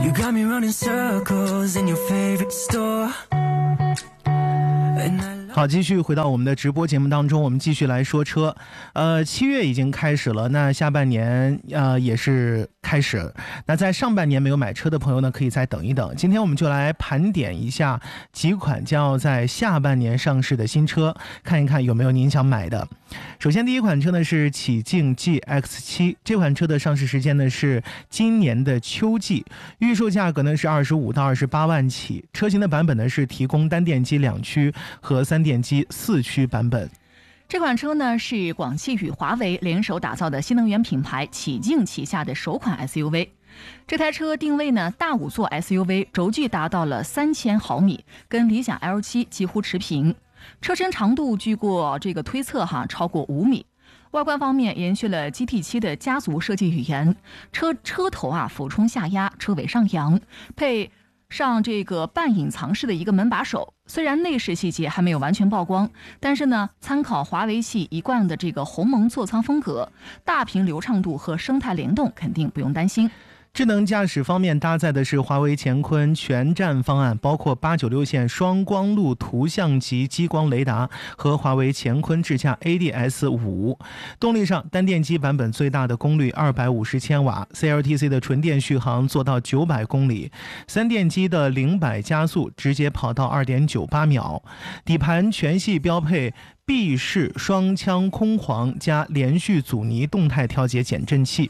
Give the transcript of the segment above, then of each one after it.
You got me running circles in your favorite store. 好，继续回到我们的直播节目当中，我们继续来说车。7月已经开始了，那下半年也是开始。那在上半年没有买车的朋友呢，可以再等一等。今天我们就来盘点一下几款将要在下半年上市的新车，看一看有没有您想买的。首先第一款车呢是启境 GX7， 这款车的上市时间呢是今年的秋季，预售价格呢是25到28万起，车型的版本呢是提供单电机2驱和3电机4驱版本。 这款车呢是广汽与华为联手打造的新能源品牌启境旗下的首款 SUV。这台车定位呢大5座 SUV， 轴距达到了3000毫米，跟理想 L7 几乎持平。车身长度据过这个推测超过5米。外观方面延续了 GT7 的家族设计语言，车头俯冲下压，车尾上扬，配上这个半隐藏式的一个门把手。虽然内饰细节还没有完全曝光，但是呢，参考华为系一贯的这个鸿蒙座舱风格，大屏流畅度和生态联动肯定不用担心。 智能驾驶方面搭载的是华为乾坤全站方案，包括896线双光路图像级激光雷达和华为乾坤智驾 ADS5。动力上，单电机版本最大的功率250千瓦 ，CLTC 的纯电续航做到900公里，3电机的0-100加速直接跑到2.98秒。底盘全系标配闭式双腔空簧加连续阻尼动态调节减震器。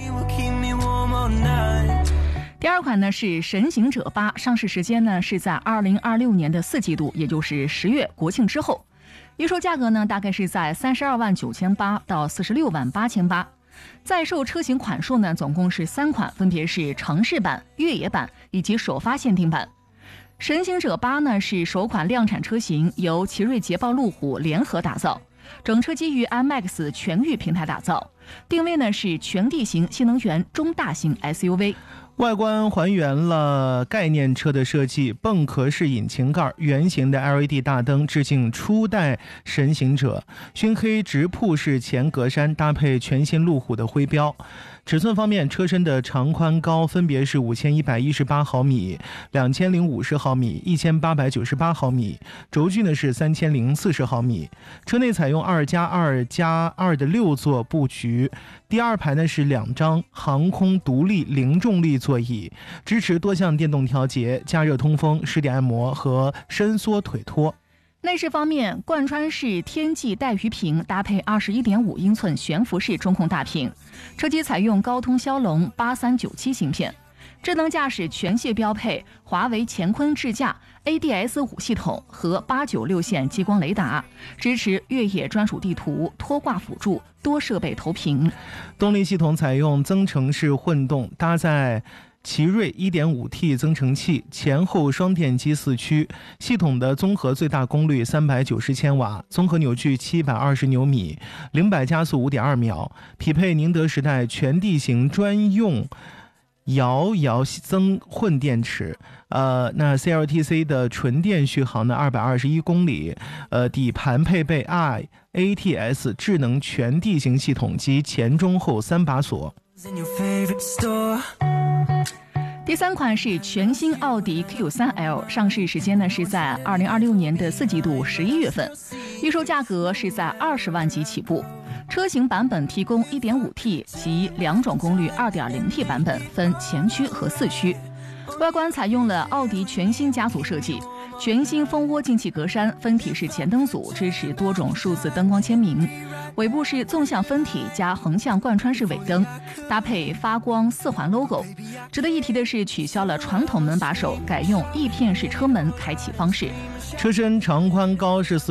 第二款呢是神行者8，上市时间呢是在2026年的4季度，也就是10月国庆之后。预售价格呢大概是在32万9800到46万8800。在售车型款数呢总共是3款，分别是城市版、越野版以及首发限定版。神行者8呢是首款量产车型，由奇瑞捷豹路虎联合打造，整车基于 IMAX 全域平台打造，定位呢是全地形新能源中大型 SUV。 外观还原了概念车的设计，迸壳式引擎盖，圆形的 LED 大灯致敬初代神行者，熏黑直瀑式前格栅搭配全新路虎的徽标。尺寸方面，车身的长宽高分别是5118毫米、2050毫米、1898毫米，轴距呢是3040毫米。车内采用2+2+2的6座布局，第二排呢是2张航空独立零重力座椅，支持多项电动调节、加热通风、湿点按摩和伸缩腿托。 内饰方面，贯穿式天际带鱼屏搭配21.5英寸悬浮式中控大屏，车机采用高通骁龙8397芯片。智能驾驶全系标配华为乾坤智驾 ADS5 系统和896线激光雷达，支持越野专属地图、拖挂辅助、多设备投屏。 动力系统采用增程式混动，搭载奇瑞 1.5T 增程器，前后双电机4驱，系统的综合最大功率390千瓦，综合扭矩720牛米，0-100加速5.2秒，匹配宁德时代全地形专用摇增混电池。那 CLTC 的纯电续航呢221公里，底盘配备 ATS 智能全地形系统及前中后3把锁。 第三款是全新奥迪 Q3L， 上市时间呢是在2026年的4季度11月份，预售价格是在20万级起步。车型版本提供 1.5T 及2种功率 2.0T 版本，分前驱和4驱。外观采用了奥迪全新家族设计，全新蜂窝进气格栅，分体式前灯组，支持多种数字灯光签名。尾部是纵向分体加横向贯穿式尾灯，搭配发光4环 logo。值得一提的是，取消了传统门把手，改用翼片式车门开启方式。 车身长宽高是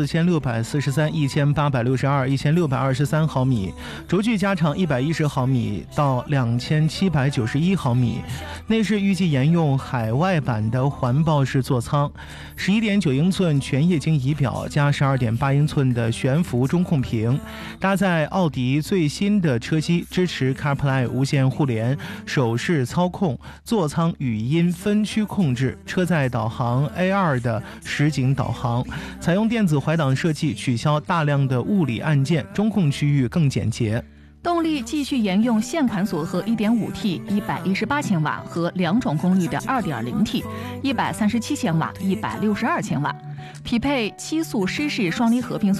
4643、1862、1623毫米，轴距加长110毫米到2791毫米。内饰预计沿用海外版的环抱式座舱，11.9英寸全液晶仪表加12.8英寸的悬浮中控屏，搭载奥迪最新的车机，支持 CarPlay 无线互联、手势操控、座舱语音分区控制、车载导航 A2 的实景导航，采用电子怀档设计，取消大量的物理按键，中控区域更简洁。 动力继续沿用现款组合 1.5T 118千瓦和2种功率的 2.0T 137千瓦、162千瓦，匹配7速湿式双离合变速